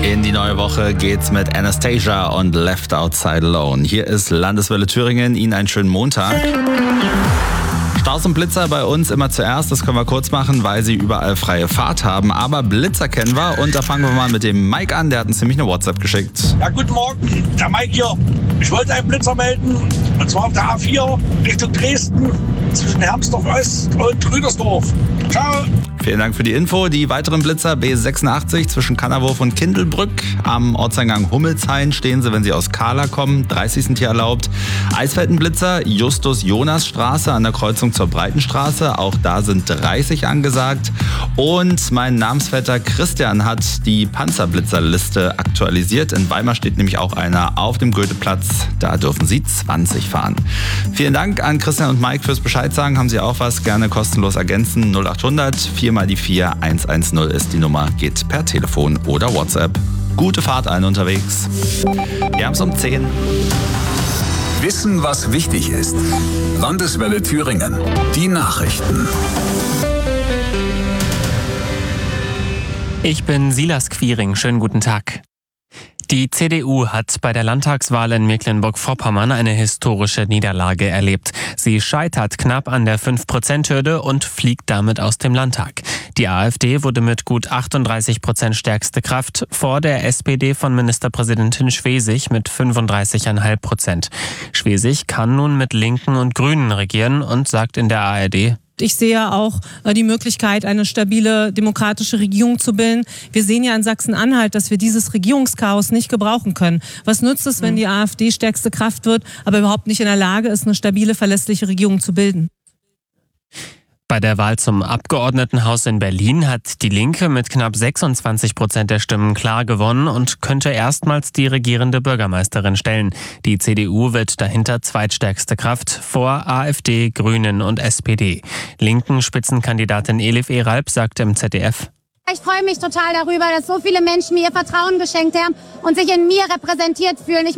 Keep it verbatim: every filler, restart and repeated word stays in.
In die neue Woche geht's mit Anastasia und Left Outside Alone. Hier ist Landeswelle Thüringen. Ihnen einen schönen Montag. Staus und Blitzer bei uns immer zuerst. Das können wir kurz machen, weil sie überall freie Fahrt haben. Aber Blitzer kennen wir und da fangen wir mal mit dem Mike an. Der hat uns nämlich eine WhatsApp geschickt. Ja, guten Morgen, der Mike hier. Ich wollte einen Blitzer melden, und zwar auf der A vier Richtung Dresden zwischen Hermsdorf Ost und Rüdersdorf. Ciao. Vielen Dank für die Info. Die weiteren Blitzer B sechsundachtzig zwischen Kannerwurf und Kindelbrück. Am Ortseingang Hummelshain stehen sie, wenn sie aus Kahla kommen. dreißig sind hier erlaubt. Eisfeldenblitzer Justus-Jonas-Straße an der Kreuzung zur Breitenstraße. Auch da sind dreißig angesagt. Und mein Namensvetter Christian hat die Panzerblitzerliste aktualisiert. In Weimar steht nämlich auch einer auf dem Goetheplatz. Da dürfen Sie zwanzig fahren. Vielen Dank an Christian und Mike fürs Bescheid sagen. Haben Sie auch was? Gerne kostenlos ergänzen. null achthundert vier mal die vier eins eins null ist die Nummer. Geht per Telefon oder WhatsApp. Gute Fahrt allen unterwegs. Wir haben es um zehn. Wissen, was wichtig ist. Landeswelle Thüringen. Die Nachrichten. Ich bin Silas Quiring. Schönen guten Tag. Die C D U hat bei der Landtagswahl in Mecklenburg-Vorpommern eine historische Niederlage erlebt. Sie scheitert knapp an der fünf Prozent Hürde und fliegt damit aus dem Landtag. Die AfD wurde mit gut achtunddreißig Prozent stärkste Kraft vor der S P D von Ministerpräsidentin Schwesig mit fünfunddreißig Komma fünf Prozent. Schwesig kann nun mit Linken und Grünen regieren und sagt in der A R D: Ich sehe auch die Möglichkeit, eine stabile demokratische Regierung zu bilden. Wir sehen ja in Sachsen-Anhalt, dass wir dieses Regierungschaos nicht gebrauchen können. Was nützt es, wenn die AfD stärkste Kraft wird, aber überhaupt nicht in der Lage ist, eine stabile, verlässliche Regierung zu bilden? Bei der Wahl zum Abgeordnetenhaus in Berlin hat die Linke mit knapp sechsundzwanzig Prozent der Stimmen klar gewonnen und könnte erstmals die regierende Bürgermeisterin stellen. Die C D U wird dahinter zweitstärkste Kraft vor AfD, Grünen und S P D. Linken Spitzenkandidatin Elif Eralp sagte im Z D F: Ich freue mich total darüber, dass so viele Menschen mir ihr Vertrauen geschenkt haben und sich in mir repräsentiert fühlen. Ich